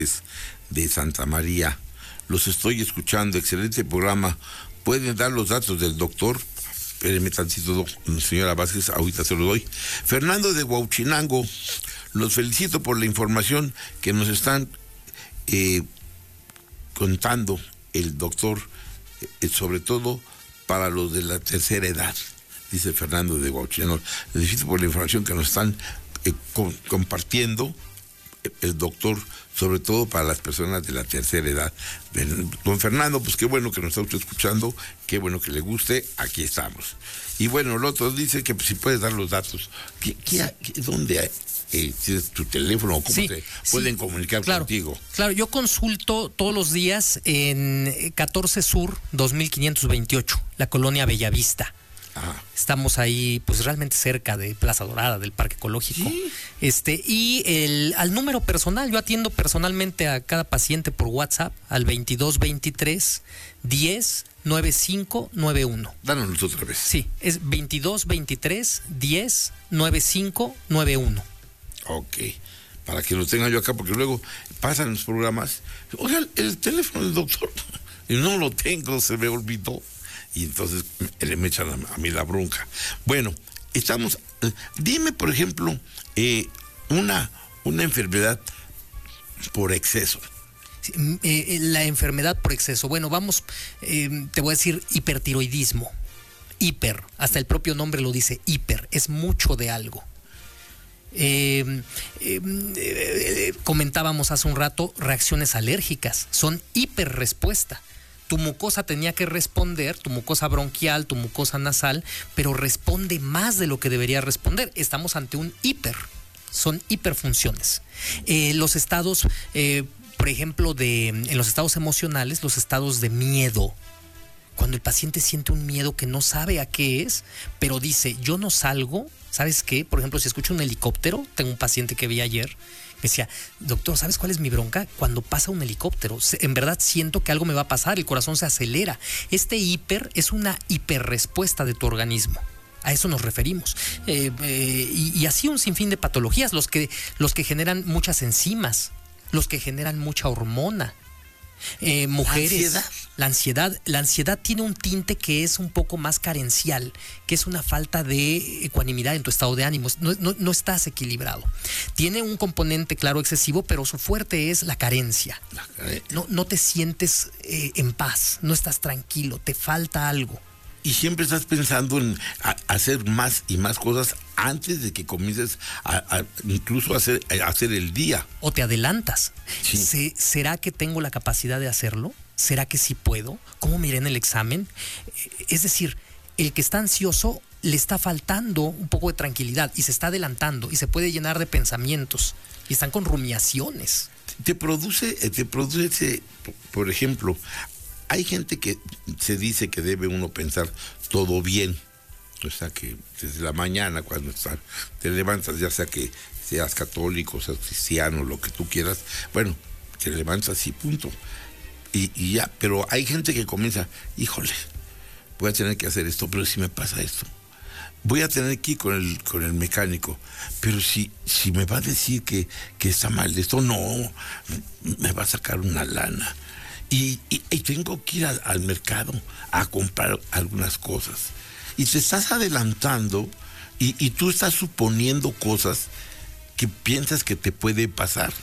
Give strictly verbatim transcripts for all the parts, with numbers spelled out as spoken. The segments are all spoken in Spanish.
de Santa María. Los estoy escuchando, excelente programa. ¿Pueden dar los datos del doctor? Espéreme tantito, señora Vázquez, ahorita se lo doy. Fernando de Huauchinango, los felicito por la información que nos están eh, contando el doctor, eh, sobre todo para los de la tercera edad, dice Fernando de Huauchinango. Les felicito por la información que nos están eh, con, compartiendo el doctor, sobre todo para las personas de la tercera edad. Don Fernando, pues qué bueno que nos está usted escuchando, qué bueno que le guste, aquí estamos. Y bueno, el otro dice que si puedes dar los datos, ¿qué, qué, qué, ¿dónde hay? Eh, ¿Tienes tu teléfono o cómo sí, se pueden sí, comunicar claro, contigo? Claro, yo consulto todos los días en catorce Sur dos mil quinientos veintiocho, la colonia Bellavista. Ah. Estamos ahí, pues realmente cerca de Plaza Dorada, del Parque Ecológico. ¿Sí? Este, y el, al número personal, yo atiendo personalmente a cada paciente por WhatsApp al veintidós veintitrés diez noventa y cinco noventa y uno. Dános otra vez. Sí, es veintidós veintitrés diez noventa y cinco noventa y uno. Ok, para que lo tenga yo acá, porque luego pasan los programas. Oiga, el, el teléfono del doctor, y no lo tengo, se me olvidó. Y entonces le me echan a, a mí la bronca. Bueno, estamos... Eh, dime, por ejemplo, eh, una, una enfermedad por exceso. Sí, eh, la enfermedad por exceso. Bueno, vamos, eh, te voy a decir hipertiroidismo. Hiper, hasta el propio nombre lo dice, hiper, es mucho de algo. Eh, eh, eh, comentábamos hace un rato reacciones alérgicas, son hiperrespuesta. Tu mucosa tenía que responder, tu mucosa bronquial, tu mucosa nasal, pero responde más de lo que debería responder. Estamos ante un hiper, son hiperfunciones. Eh, los estados, eh, por ejemplo, de, en los estados emocionales, los estados de miedo. Cuando el paciente siente un miedo que no sabe a qué es, pero dice, yo no salgo, ¿sabes qué? Por ejemplo, si escucho un helicóptero, tengo un paciente que vi ayer, me decía, doctor, ¿sabes cuál es mi bronca? Cuando pasa un helicóptero, en verdad siento que algo me va a pasar, el corazón se acelera. Este hiper es una hiperrespuesta de tu organismo. A eso nos referimos. Eh, eh, y, y así un sinfín de patologías, los que, los que generan muchas enzimas, los que generan mucha hormona. Eh, mujeres, ¿La ansiedad? La ansiedad, la ansiedad tiene un tinte que es un poco más carencial, que es una falta de ecuanimidad en tu estado de ánimo, no, no, no estás equilibrado. Tiene un componente, claro, excesivo, pero su fuerte es la carencia. No, no te sientes eh, en paz, no estás tranquilo, te falta algo. Y siempre estás pensando en a, hacer más y más cosas antes de que comiences a, a incluso a hacer, a hacer el día. O te adelantas. Sí. ¿Se, ¿Será que tengo la capacidad de hacerlo? ¿Será que sí puedo? ¿Cómo miré en el examen? Es decir, el que está ansioso le está faltando un poco de tranquilidad y se está adelantando y se puede llenar de pensamientos y están con rumiaciones. Te produce, te produce, por ejemplo, hay gente que se dice que debe uno pensar todo bien, o sea que desde la mañana cuando está, te levantas, ya sea que seas católico, seas cristiano, lo que tú quieras, bueno, te levantas y punto, y, y ya, pero hay gente que comienza, híjole, voy a tener que hacer esto, pero si me pasa esto, voy a tener que ir con el, con el mecánico, pero si, si me va a decir que, que está mal esto, no, me va a sacar una lana. Y, y, y tengo que ir al, al mercado a comprar algunas cosas. Y te estás adelantando y, y tú estás suponiendo cosas que piensas que te puede pasar.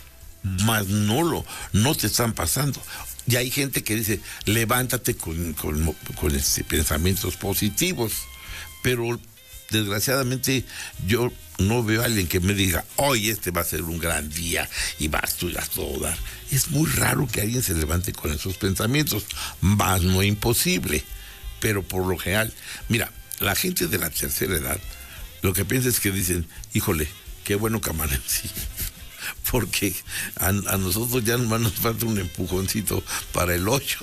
Mas no lo, no te están pasando. Y hay gente que dice, levántate con, con, con este, pensamientos positivos. Pero desgraciadamente yo no veo a alguien que me diga, hoy este va a ser un gran día y vas tú a todo dar. Es muy raro que alguien se levante con esos pensamientos, más no imposible, pero por lo general, mira, la gente de la tercera edad, lo que piensa es que dicen, híjole, qué bueno que amanecí, porque a, a nosotros ya nomás nos falta un empujoncito para el ocho.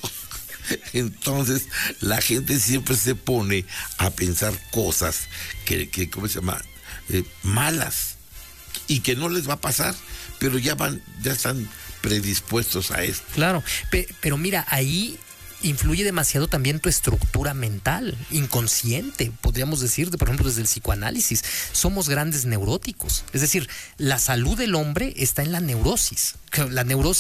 Entonces la gente siempre se pone a pensar cosas que, que ¿cómo se llama? Eh, malas y que no les va a pasar, pero ya van, ya están predispuestos a esto. Claro, pe- pero mira, ahí influye demasiado también tu estructura mental, inconsciente, podríamos decir, por ejemplo, desde el psicoanálisis. Somos grandes neuróticos. Es decir, la salud del hombre está en la neurosis. La neurosis